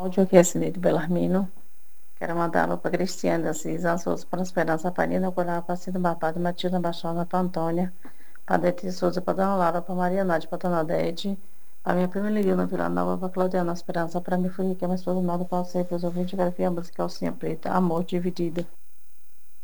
Áudio aqui é Cineide Belarmino. Quero mandar alô para Cristiane Assis, Souza, para Esperança, Panina, Colar, Aparecida Babado, Matilda Baixona, para Antônia, para Dete Souza, para Dona Laura, para Maria Nádia, para Dona Dete, para minha prima Liliana Vila Nova, para Claudiana Esperança, para minha filha, que é minha esposa Nada, para você, para os ouvintes, quero que a música Calcinha Preta, Amor Dividido.